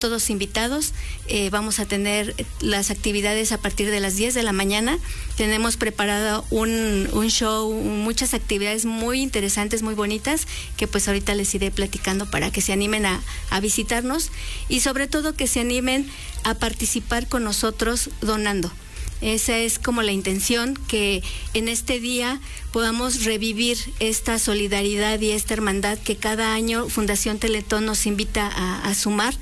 todos invitados. Vamos a tener las actividades a partir de las 10 de la mañana. Tenemos preparado un show, muchas actividades muy interesantes, muy bonitas, que pues ahorita les iré platicando para que se animen a visitarnos y sobre todo que se animen a participar con nosotros donando. Esa es como la intención, que en este día podamos revivir esta solidaridad y esta hermandad que cada año Fundación Teletón nos invita a sumar,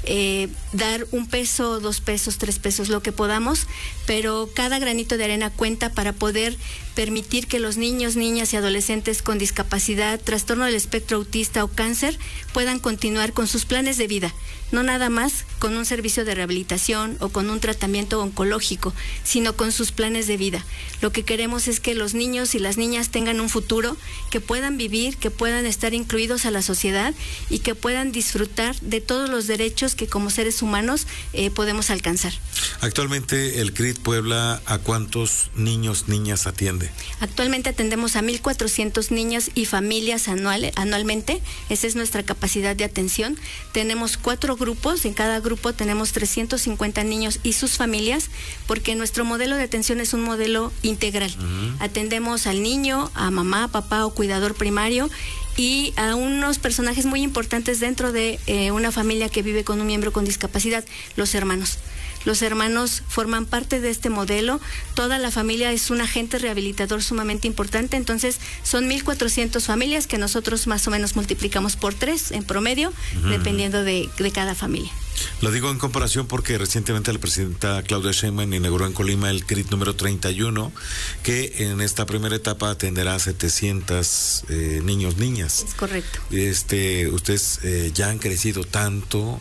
dar 1 peso, 2 pesos, 3 pesos, lo que podamos, pero cada granito de arena cuenta para poder permitir que los niños, niñas y adolescentes con discapacidad, trastorno del espectro autista o cáncer puedan continuar con sus planes de vida, no nada más con un servicio de rehabilitación o con un tratamiento oncológico, sino con sus planes de vida. Lo que queremos es que los niños y las niñas tengan un futuro, que puedan vivir, que puedan estar incluidos a la sociedad y que puedan disfrutar de todos los derechos que como seres humanos podemos alcanzar. Actualmente el CRIT Puebla, ¿a cuántos niños, niñas atiende? Actualmente atendemos a 1,400 niños y familias anualmente. Esa es nuestra capacidad de atención. Tenemos 4 grupos, en cada grupo tenemos 350 niños y sus familias, porque nuestro modelo de atención es un modelo integral. Atendemos al niño, a mamá, papá o cuidador primario y a unos personajes muy importantes dentro de una familia que vive con un miembro con discapacidad, los hermanos. Los hermanos forman parte de este modelo. Toda la familia es un agente rehabilitador sumamente importante. Entonces, son 1,400 familias que nosotros más o menos multiplicamos por 3 en promedio, dependiendo de cada familia. Lo digo en comparación porque recientemente la presidenta Claudia Sheinbaum inauguró en Colima el CRIT número 31, que en esta primera etapa atenderá a 700 niños, niñas. Es correcto. Ustedes ya han crecido tanto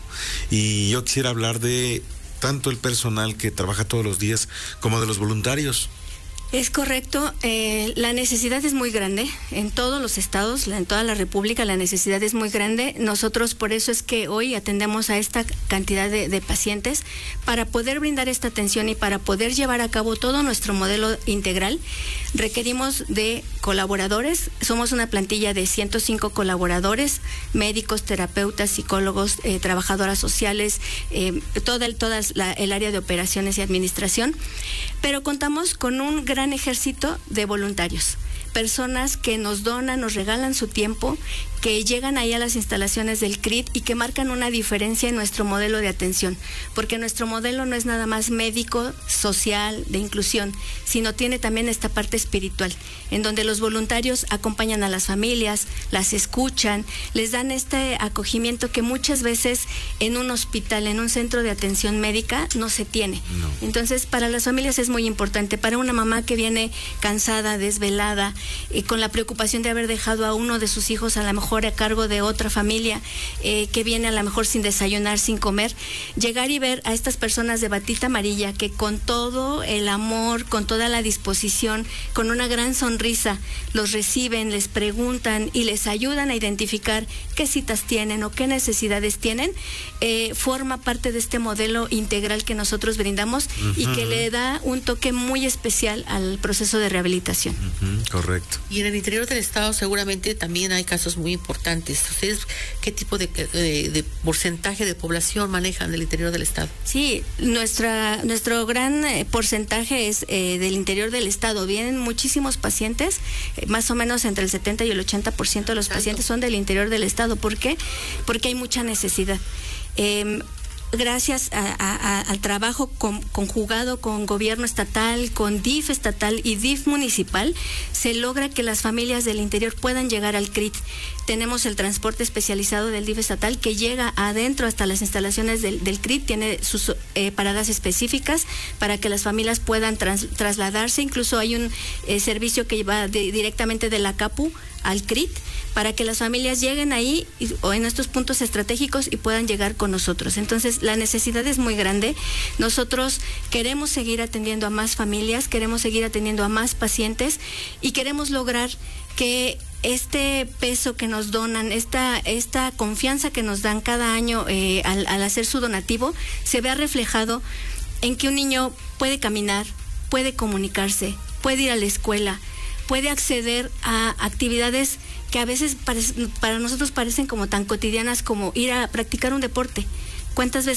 y yo quisiera hablar de tanto el personal que trabaja todos los días como de los voluntarios. Es correcto, la necesidad es muy grande en todos los estados, en toda la República la necesidad es muy grande. Nosotros por eso es que hoy atendemos a esta cantidad de pacientes para poder brindar esta atención y para poder llevar a cabo todo nuestro modelo integral. Requerimos de colaboradores, somos una plantilla de 105 colaboradores, médicos, terapeutas, psicólogos, trabajadoras sociales, toda el área de operaciones y administración, pero contamos con un gran ejército de voluntarios, personas que nos donan, nos regalan su tiempo, que llegan ahí a las instalaciones del CRIT y que marcan una diferencia en nuestro modelo de atención, porque nuestro modelo no es nada más médico, social, de inclusión, sino tiene también esta parte espiritual, en donde los voluntarios acompañan a las familias, las escuchan, les dan este acogimiento que muchas veces en un hospital, en un centro de atención médica, no se tiene. No. Entonces, para las familias es muy importante. Para una mamá que viene cansada, desvelada, con la preocupación de haber dejado a uno de sus hijos a lo mejor a cargo de otra familia, que viene a lo mejor sin desayunar, sin comer, llegar y ver a estas personas de batita amarilla que con todo el amor, con toda la disposición, con una gran sonrisa, los reciben, les preguntan y les ayudan a identificar qué citas tienen o qué necesidades tienen, forma parte de este modelo integral que nosotros brindamos y que le da un toque muy especial al proceso de rehabilitación. Correcto. Y en el interior del estado seguramente también hay casos muy importantes. ¿Ustedes qué tipo de porcentaje de población manejan del interior del estado? Sí, nuestro gran porcentaje es del interior del estado. Vienen muchísimos pacientes, más o menos entre el 70 y el 80% de los pacientes son del interior del estado. ¿Por qué? Porque hay mucha necesidad. Gracias al trabajo conjugado con gobierno estatal, con DIF estatal y DIF municipal, se logra que las familias del interior puedan llegar al CRIT. Tenemos el transporte especializado del DIF estatal que llega adentro hasta las instalaciones del CRIT, tiene sus paradas específicas para que las familias puedan trasladarse. Incluso hay un servicio que va directamente de la CAPU al CRIT para que las familias lleguen ahí o en estos puntos estratégicos y puedan llegar con nosotros. Entonces, la necesidad es muy grande. Nosotros queremos seguir atendiendo a más familias, queremos seguir atendiendo a más pacientes y queremos lograr que este peso que nos donan, esta confianza que nos dan cada año al hacer su donativo, se vea reflejado en que un niño puede caminar, puede comunicarse, puede ir a la escuela, puede acceder a actividades que a veces para nosotros parecen como tan cotidianas como ir a practicar un deporte. ¿Cuántas veces